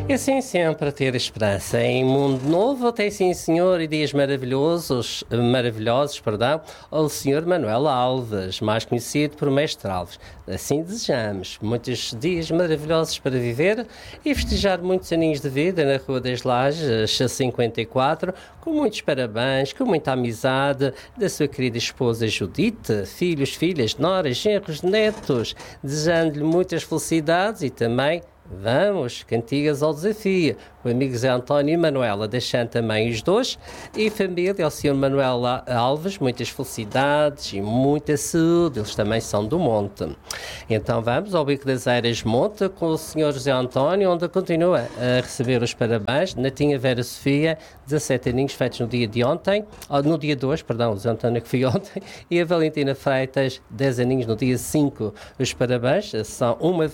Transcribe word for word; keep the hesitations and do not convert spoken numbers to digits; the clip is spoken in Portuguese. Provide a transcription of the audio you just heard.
E sim, sempre a ter esperança. Em mundo novo tem sim, senhor, e dias maravilhosos, maravilhosos, perdão, ao senhor Manuel Alves, mais conhecido por Mestre Alves. Assim desejamos. Muitos dias maravilhosos para viver e festejar muitos aninhos de vida na Rua das Lajes, cinquenta e quatro, com muitos parabéns, com muita amizade da sua querida esposa Judite, filhos, filhas, noras, genros, netos, desejando-lhe muitas felicidades e também vamos, cantigas ao desafio. O amigo Zé António e Manuela, deixando também os dois. E família, ao senhor Manuel Alves, muitas felicidades e muita saúde. Eles também são do Monte. Então vamos ao Bico das Eiras Monte com o senhor José António, onde continua a receber os parabéns. Natinha Vera Sofia, dezassete aninhos feitos no dia de ontem, no dia dois, perdão, o José António que foi ontem. E a Valentina Freitas, dez aninhos no dia cinco. Os parabéns são uma